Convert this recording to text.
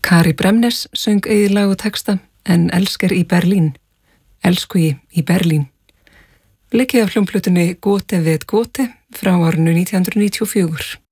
Kari Bremnes söng eigið lag og texta en Elsker í Berlín, Elskuji í Berlín. Leikið af hljómplutunni Gote ved Gote frá árinu 1994.